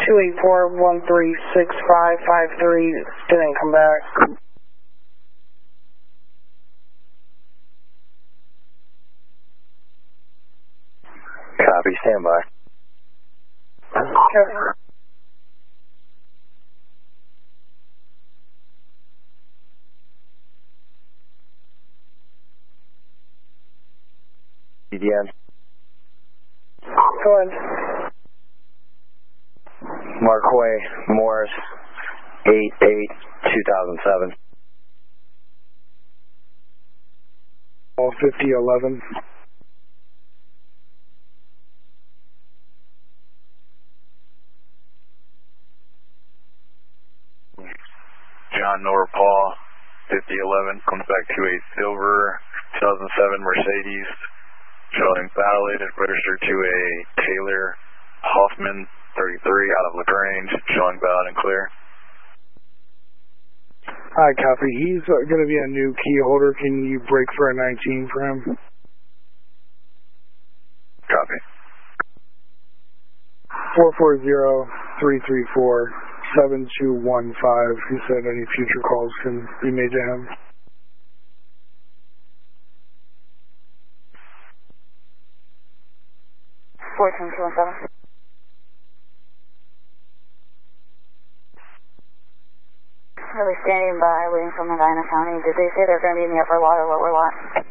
284-136553, didn't come back. Copy, stand by. Okay. CDN. Go ahead. Markway, Morris, 8/8/2007. All 5011. John Norpaul, 5011, comes back 28 Silver, 2007 Mercedes, showing validated, registered to a Taylor Hoffman, 33, out of LaGrange, showing valid and clear. Hi, copy. He's going to be a new key holder. Can you break for a 19 for him? Copy. 440-334-7215. He said any future calls can be made to him. Really standing by, waiting for Medina County. Did they say they're going to be in the upper lot or lower lot?